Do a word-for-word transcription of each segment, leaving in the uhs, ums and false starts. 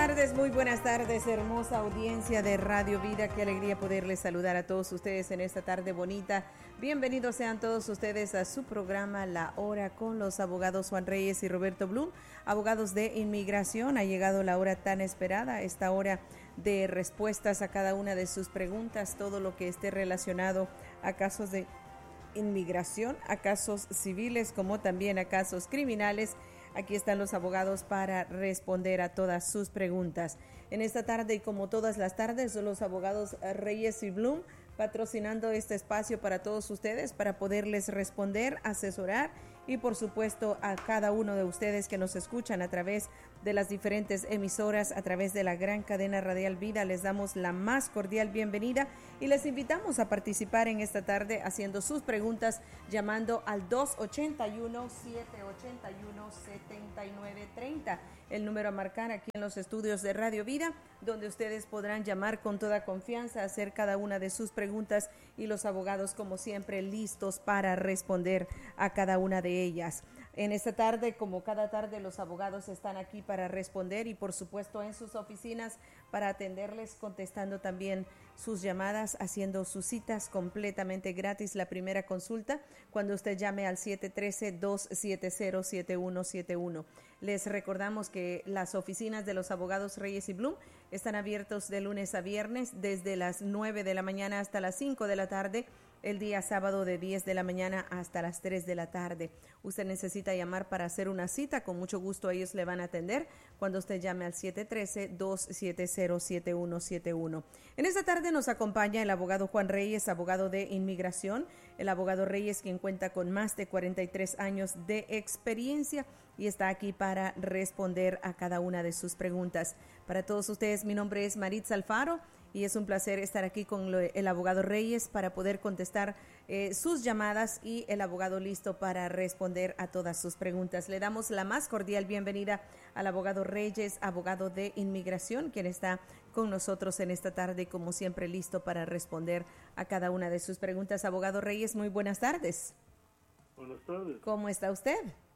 tardes, muy buenas tardes, hermosa audiencia de Radio Vida. Qué alegría poderles saludar a todos ustedes en esta tarde bonita. Bienvenidos sean todos ustedes a su programa La Hora con los abogados Juan Reyes y Roberto Blum, abogados de inmigración. Ha llegado la hora tan esperada, esta hora de respuestas a cada una de sus preguntas, todo lo que esté relacionado a casos de inmigración, a casos civiles como también a casos criminales. Aquí están los abogados para responder a todas sus preguntas. En esta tarde y como todas las tardes, son los abogados Reyes y Blum patrocinando este espacio para todos ustedes, para poderles responder, asesorar y por supuesto a cada uno de ustedes que nos escuchan a través de las diferentes emisoras, a través de la gran cadena radial Vida. Les damos la más cordial bienvenida y les invitamos a participar en esta tarde haciendo sus preguntas llamando al dos ochenta y uno, siete ochenta y uno, setenta y nueve treinta, el número a marcar aquí en los estudios de Radio Vida, donde ustedes podrán llamar con toda confianza, hacer cada una de sus preguntas y los abogados como siempre listos para responder a cada una de ellas. En esta tarde, como cada tarde, los abogados están aquí para responder y por supuesto en sus oficinas para atenderles, contestando también sus llamadas, haciendo sus citas completamente gratis. La primera consulta cuando usted llame al siete uno tres, dos siete cero, siete uno siete uno. Les recordamos que las oficinas de los abogados Reyes y Blum están abiertos de lunes a viernes desde las nueve de la mañana hasta las cinco de la tarde, el día sábado de diez de la mañana hasta las tres de la tarde. Usted necesita llamar para hacer una cita, con mucho gusto ellos le van a atender cuando usted llame al siete uno tres, dos siete cero, siete uno siete uno. En esta tarde nos acompaña el abogado Juan Reyes, abogado de inmigración. El abogado Reyes, quien cuenta con más de cuarenta y tres años de experiencia y está aquí para responder a cada una de sus preguntas. Para todos ustedes, mi nombre es Maritza Alfaro y es un placer estar aquí con el abogado Reyes para poder contestar eh, sus llamadas y el abogado listo para responder a todas sus preguntas. Le damos la más cordial bienvenida al abogado Reyes, abogado de inmigración, quien está con nosotros en esta tarde, como siempre, listo para responder a cada una de sus preguntas. Abogado Reyes, muy buenas tardes. Buenas tardes. ¿Cómo está usted?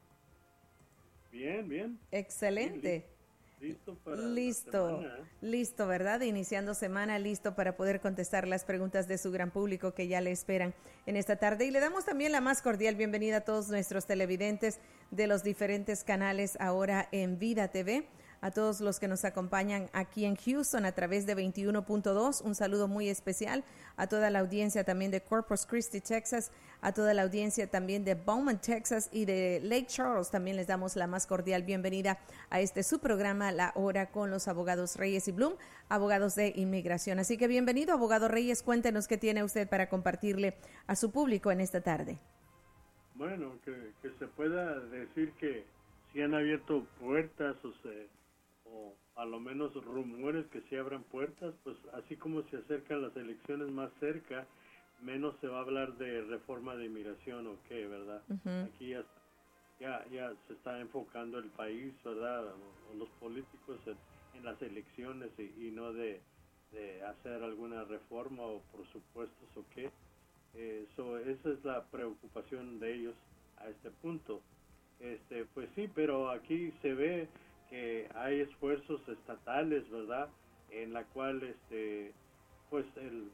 Bien, bien. Excelente. Bien, listo para listo, la semana. listo, ¿verdad? Iniciando semana, listo para poder contestar las preguntas de su gran público que ya le esperan en esta tarde. Y le damos también la más cordial bienvenida a todos nuestros televidentes de los diferentes canales ahora en Vida T V, a todos los que nos acompañan aquí en Houston a través de veintiuno punto dos. Un saludo muy especial a toda la audiencia también de Corpus Christi, Texas, a toda la audiencia también de Beaumont, Texas y de Lake Charles. También les damos la más cordial bienvenida a este su programa, La Hora con los abogados Reyes y Blum, abogados de inmigración. Así que bienvenido, abogado Reyes. Cuéntenos qué tiene usted para compartirle a su público en esta tarde. Bueno, que, que se pueda decir que si han abierto puertas o se... o a lo menos rumores que se abran puertas, pues así como se acercan las elecciones más cerca, menos se va a hablar de reforma de inmigración o qué, ¿verdad? Uh-huh. Aquí ya, ya ya se está enfocando el país, ¿verdad? O, o los políticos en, en las elecciones y, y no de, de hacer alguna reforma o presupuestos o qué. Eh, so, esa es la preocupación de ellos a este punto. Este, pues sí, pero aquí se ve que hay esfuerzos estatales, ¿verdad? En la cual, este, pues el,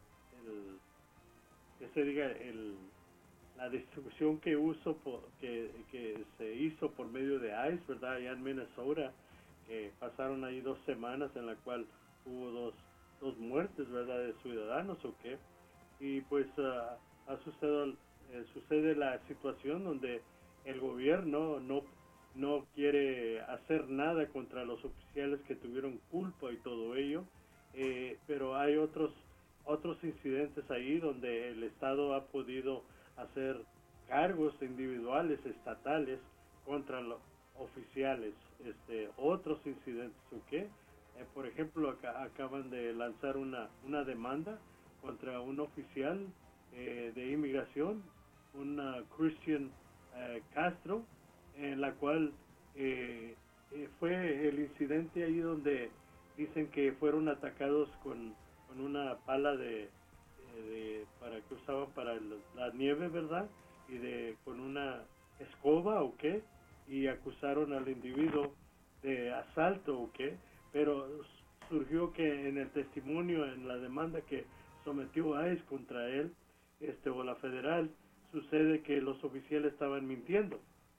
el que se diga, el, la distribución que uso por, que, que se hizo por medio de ICE, ¿verdad? Allá en Minnesota, que pasaron ahí dos semanas en la cual hubo dos, dos muertes, ¿verdad? De ciudadanos o qué. Y pues uh, ha sucedido, eh, sucede la situación donde el gobierno no no quiere hacer nada contra los oficiales que tuvieron culpa y todo ello, eh, pero hay otros otros incidentes ahí donde el Estado ha podido hacer cargos individuales estatales contra los oficiales. Este, otros incidentes, ¿ok? Eh, por ejemplo, acá, acaban de lanzar una, una demanda contra un oficial eh, de inmigración, una Christian eh, Castro, en la cual eh, eh, fue el incidente ahí donde dicen que fueron atacados con, con una pala de, de para que usaban para el, la nieve, ¿verdad? Y de con una escoba o qué, y acusaron al individuo de asalto o qué, pero surgió que en el testimonio, en la demanda que sometió I C E contra él, este o la federal, sucede que los oficiales estaban mintiendo.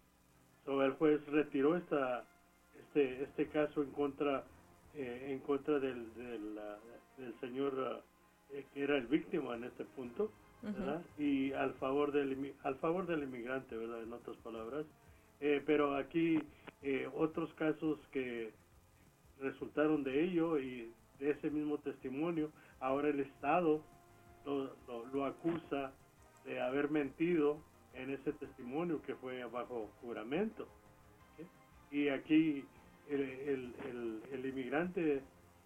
So, el juez retiró esta este este caso en contra eh, en contra del del, uh, del señor uh, eh, que era el víctima en este punto, ¿verdad? Uh-huh. Y al favor del al favor del inmigrante, ¿verdad? En otras palabras. Eh, pero aquí eh, otros casos que resultaron de ello y de ese mismo testimonio, ahora el Estado lo, lo, lo acusa de haber mentido en ese testimonio que fue bajo juramento. ¿Okay? Y aquí el, el, el, el inmigrante,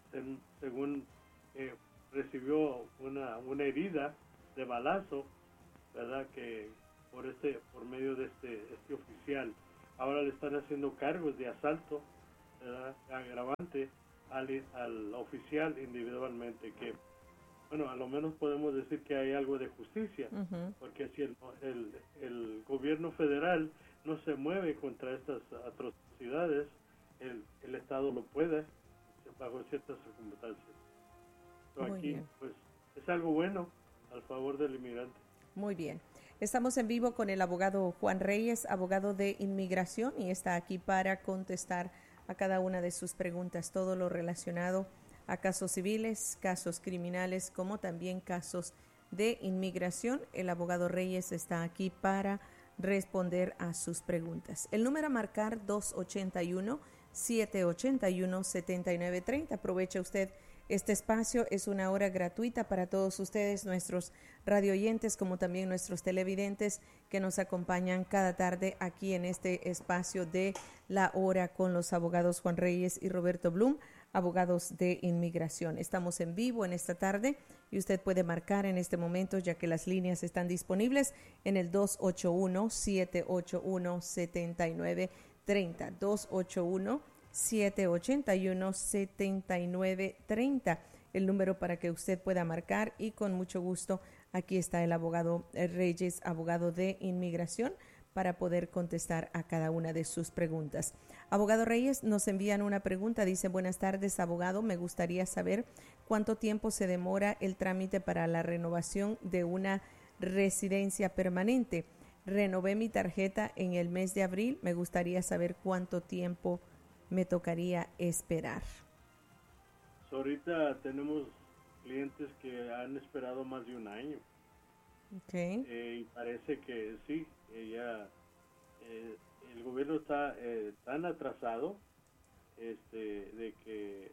según eh, recibió una, una herida de balazo, ¿verdad? Que por este por medio de este, este oficial, ahora le están haciendo cargos de asalto, ¿verdad? Agravante al, al oficial individualmente, que bueno, a lo menos podemos decir que hay algo de justicia, uh-huh. porque si el, el, el gobierno federal no se mueve contra estas atrocidades, el, el Estado lo puede bajo ciertas circunstancias. So, aquí bien. Pues es algo bueno al favor del inmigrante. Muy bien. Estamos en vivo con el abogado Juan Reyes, abogado de inmigración, y está aquí para contestar a cada una de sus preguntas, todo lo relacionado a casos civiles, casos criminales, como también casos de inmigración. El abogado Reyes está aquí para responder a sus preguntas. El número a marcar dos ocho uno, siete ocho uno, siete nueve tres cero. Aprovecha usted este espacio, es una hora gratuita para todos ustedes, nuestros radioyentes, como también nuestros televidentes que nos acompañan cada tarde aquí en este espacio de La Hora con los abogados Juan Reyes y Roberto Blum, abogados de inmigración. Estamos en vivo en esta tarde y usted puede marcar en este momento, ya que las líneas están disponibles, en el dos ocho uno, siete ocho uno, siete nueve tres cero, dos ocho uno, siete ocho uno, siete nueve tres cero, el número para que usted pueda marcar, y con mucho gusto aquí está el abogado Reyes, abogado de inmigración, para poder contestar a cada una de sus preguntas. Abogado Reyes, nos envían una pregunta, dice: buenas tardes, abogado, me gustaría saber cuánto tiempo se demora el trámite para la renovación de una residencia permanente. Renové mi tarjeta en el mes de abril, me gustaría saber cuánto tiempo me tocaría esperar. So, ahorita tenemos clientes que han esperado más de un año. Okay. Eh, y parece que sí, eh, ya eh, el gobierno está eh, tan atrasado, este, de que,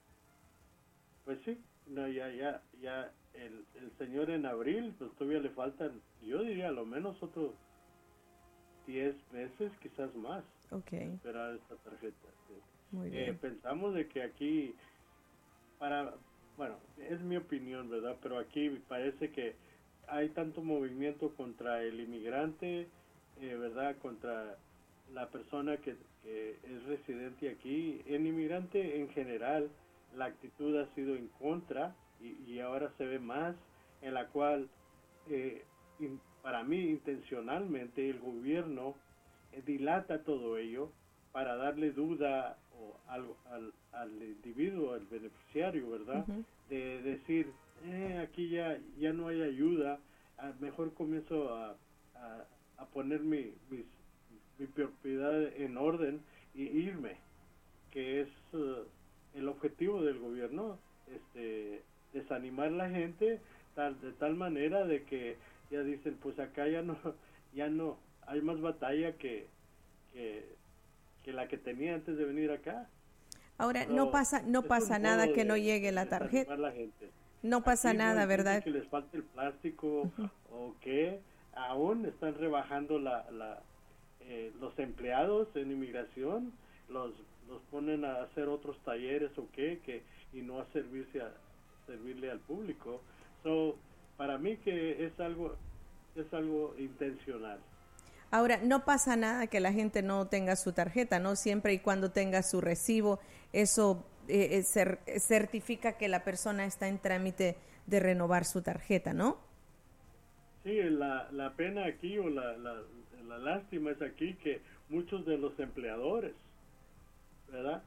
pues sí, no, ya, ya, ya el, el señor en abril, pues todavía le faltan, yo diría, a lo menos otros diez meses, quizás más, okay, esperar esta tarjeta. Muy eh, bien. Pensamos de que aquí, para, bueno, es mi opinión, ¿verdad? Pero aquí parece que hay tanto movimiento contra el inmigrante, eh, ¿verdad? Contra la persona que, que es residente aquí. El inmigrante en general, la actitud ha sido en contra, y, y ahora se ve más, en la cual, eh, in, para mí, intencionalmente, el gobierno eh, dilata todo ello para darle duda o al, al, al individuo, al beneficiario, ¿verdad? Uh-huh. De decir, eh, aquí ya, ya no hay ayuda, a, mejor comienzo a, a, a poner mi, mis, mi propiedad en orden y irme, que es uh, el objetivo del gobierno, este, desanimar a la gente tal, de tal manera de que ya dicen, pues acá ya no, ya no, hay más batalla que, que, que la que tenía antes de venir acá. Ahora, no, no pasa, no pasa nada que de, no llegue la tarjeta. La gente. No pasa Aquí nada, no ¿verdad? Que les falte el plástico, uh-huh. o que aún están rebajando la, la eh, los empleados en inmigración, los los ponen a hacer otros talleres o qué, que y no a servirse a servirle al público. So, para mí que es algo es algo intencional. Ahora, no pasa nada que la gente no tenga su tarjeta, ¿no? Siempre y cuando tenga su recibo, eso eh, cer- certifica que la persona está en trámite de renovar su tarjeta, ¿no? Sí, la, la pena aquí o la, la, la lástima es aquí que muchos de los empleadores, ¿verdad?, están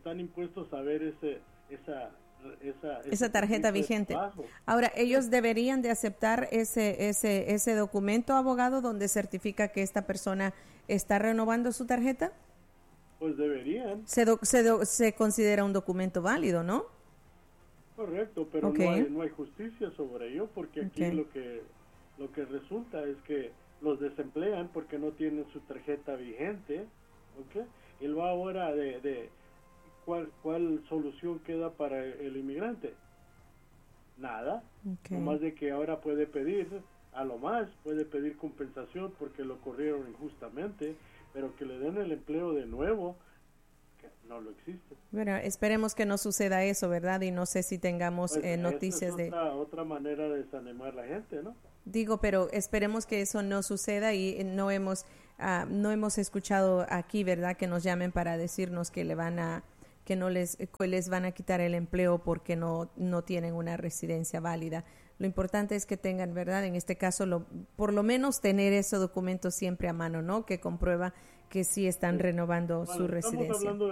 están impuestos a ver ese, esa, esa, esa tarjeta vigente. Ahora, ellos deberían de aceptar ese, ese, ese documento, abogado, donde certifica que esta persona está renovando su tarjeta. Pues deberían. Se, do, se, do, se considera un documento válido, ¿no? Correcto, pero okay. no, hay, no hay justicia sobre ello, porque aquí okay. lo que lo que resulta es que los desemplean porque no tienen su tarjeta vigente, ¿ok? Y luego ahora de, de ¿cuál, cuál solución queda para el inmigrante? Nada, okay. nomás de que ahora puede pedir, a lo más puede pedir compensación porque lo corrieron injustamente, pero que le den el empleo de nuevo, que no lo existe. Bueno, esperemos que no suceda eso, ¿verdad? Y no sé si tengamos pues eh, noticias es otra, de... otra manera de desanimar a la gente, ¿no? Digo, pero esperemos que eso no suceda y no hemos uh, no hemos escuchado aquí, ¿verdad? Que nos llamen para decirnos que le van a que no les que les van a quitar el empleo porque no no tienen una residencia válida. Lo importante es que tengan, ¿verdad? En este caso, lo, por lo menos tener ese documento siempre a mano, ¿no? Que comprueba que sí están renovando bueno, su residencia.